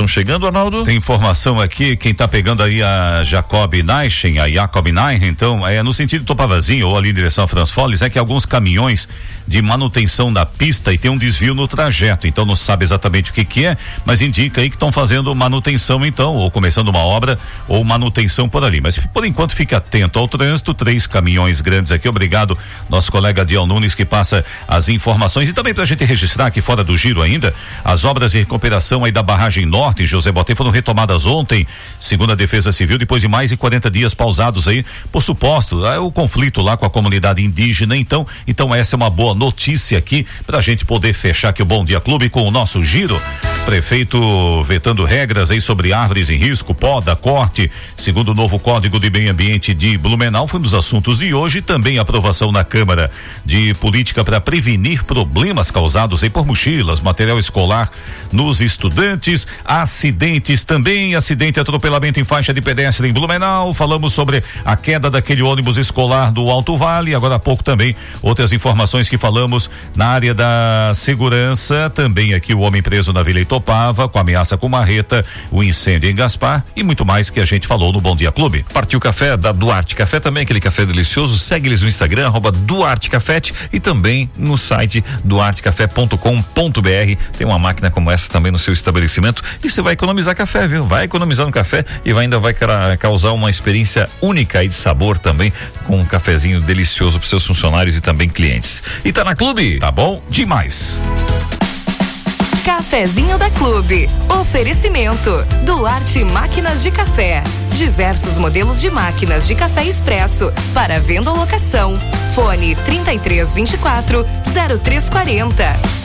estão chegando, Arnaldo? Tem informação aqui, quem tá pegando aí a Jacob Neichen, então, é no sentido de Topavazinho ou ali em direção a François, é que alguns caminhões de manutenção da pista e tem um desvio no trajeto, então não sabe exatamente o que é, mas indica aí que estão fazendo manutenção então, ou começando uma obra ou manutenção por ali, mas por enquanto fique atento ao trânsito, 3 caminhões grandes aqui, obrigado nosso colega Dion Nunes que passa as informações e também pra gente registrar aqui fora do giro ainda, as obras de recuperação aí da barragem norte em José Botê foram retomadas ontem, segundo a Defesa Civil, depois de mais de 40 dias pausados aí, por suposto, o conflito lá com a comunidade indígena, então essa é uma boa notícia aqui pra gente poder fechar aqui o Bom Dia Clube com o nosso giro. Prefeito vetando regras aí sobre árvores em risco, poda, corte, segundo o novo Código de Meio Ambiente de Blumenau, foi um dos assuntos de hoje, também aprovação na Câmara de política para prevenir problemas causados aí por mochilas, material escolar nos estudantes, acidentes também, acidente atropelamento em faixa de pedestre em Blumenau, falamos sobre a queda daquele ônibus escolar do Alto Vale, agora há pouco também outras informações que falamos na área da segurança, também aqui o homem preso na Vila Itopava, com ameaça com marreta, o incêndio em Gaspar e muito mais que a gente falou no Bom Dia Clube. Partiu Café da Duarte Café, também aquele café delicioso, segue eles no Instagram, @Duarte Café e também no site duartecafé.com.br, tem uma máquina como essa também no seu estabelecimento e você vai economizar café, viu? Vai economizar no café e ainda vai causar uma experiência única e de sabor também, com um cafezinho delicioso para seus funcionários e também clientes. E tá na Clube? Tá bom demais. Cafezinho da Clube. Oferecimento Duarte Máquinas de Café. Diversos modelos de máquinas de café expresso para venda ou locação. Fone 3324-0340.